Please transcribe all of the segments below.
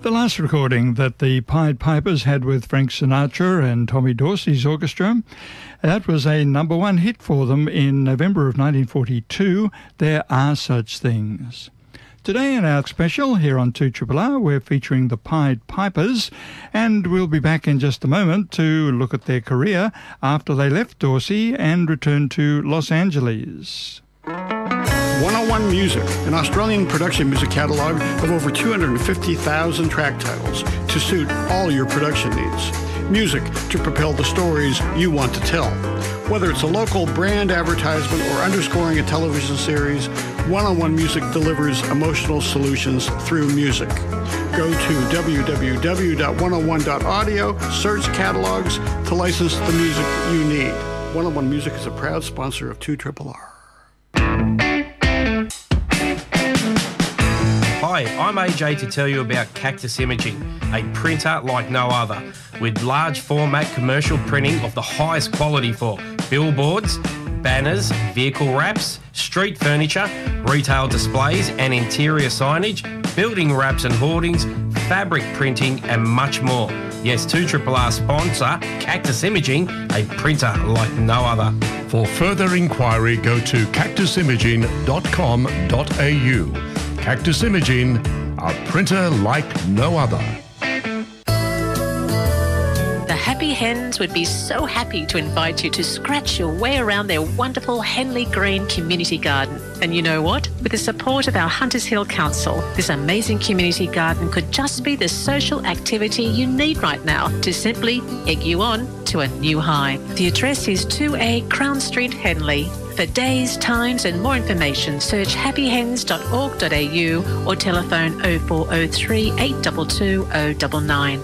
The last recording that the Pied Pipers had with Frank Sinatra and Tommy Dorsey's orchestra, that was a number one hit for them in November of 1942, There Are Such Things. Today in our special here on 2RRR, we're featuring the Pied Pipers, and we'll be back in just a moment to look at their career after they left Dorsey and returned to Los Angeles. 101 Music, an Australian production music catalogue of over 250,000 track titles to suit all your production needs. Music to propel the stories you want to tell. Whether it's a local brand advertisement or underscoring a television series, 101 Music delivers emotional solutions through music. Go to www.101.audio, search catalogs to license the music you need. 101 Music is a proud sponsor of 2RRR. Hi, I'm AJ to tell you about Cactus Imaging, a printer like no other, with large format commercial printing of the highest quality for billboards, banners, vehicle wraps, street furniture, retail displays and interior signage, building wraps and hoardings, fabric printing and much more. Yes, 2RRR sponsor Cactus Imaging, a printer like no other. For further inquiry, go to cactusimaging.com.au. Cactus Imaging, a printer like no other. The Happy Hens would be so happy to invite you to scratch your way around their wonderful Henley Green community garden. And you know what? With the support of our Hunters Hill Council, this amazing community garden could just be the social activity you need right now to simply egg you on to a new high. The address is 2A Crown Street, Henley. For days, times and more information, search happyhens.org.au or telephone 0403 822 099.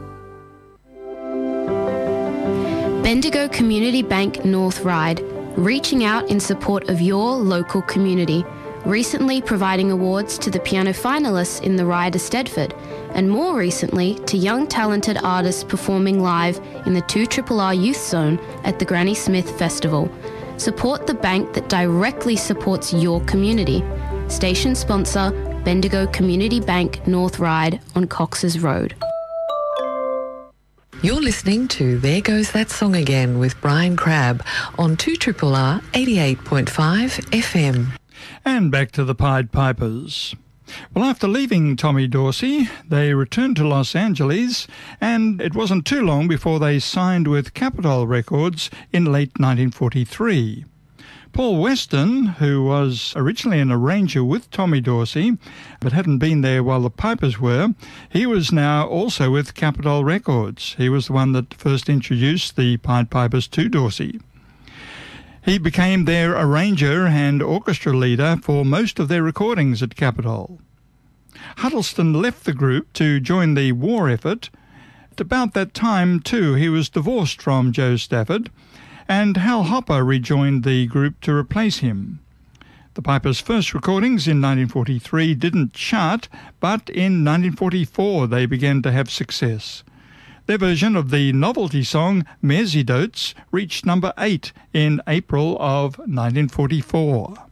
Bendigo Community Bank North Ryde, reaching out in support of your local community, recently providing awards to the piano finalists in the Ryde Eisteddfod, and more recently to young talented artists performing live in the 2RRR Youth Zone at the Granny Smith Festival. Support the bank that directly supports your community. Station sponsor, Bendigo Community Bank North Ryde on Cox's Road. You're listening to There Goes That Song Again with Brian Crabb on 2RRR 88.5 FM. And back to the Pied Pipers. Well, after leaving Tommy Dorsey, they returned to Los Angeles, and it wasn't too long before they signed with Capitol Records in late 1943. Paul Weston, who was originally an arranger with Tommy Dorsey, but hadn't been there while the Pipers were, he was now also with Capitol Records. He was the one that first introduced the Pied Pipers to Dorsey. He became their arranger and orchestra leader for most of their recordings at Capitol. Huddleston left the group to join the war effort. At about that time, too, he was divorced from Joe Stafford, and Hal Hopper rejoined the group to replace him. The Pipers' first recordings in 1943 didn't chart, but in 1944 they began to have success. Their version of the novelty song Merseydotes reached number 8 in April of 1944.